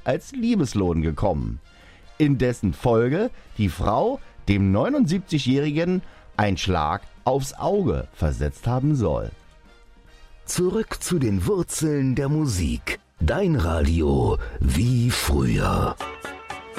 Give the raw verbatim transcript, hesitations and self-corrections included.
als Liebeslohn gekommen. In dessen Folge die Frau dem neunundsiebzigjährigen ein Schlag aufs Auge versetzt haben soll. Zurück zu den Wurzeln der Musik. Dein Radio wie früher.